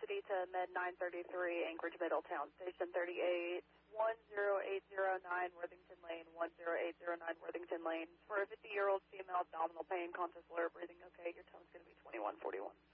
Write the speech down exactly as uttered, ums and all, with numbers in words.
city to Med nine thirty-three, Anchorage Middletown, station thirty-eight, one zero eight zero nine Worthington Lane, one zero eight zero nine Worthington Lane. For a fifty-year-old female, abdominal pain, conscious, alert, breathing okay, your tone's going to be twenty-one forty-one.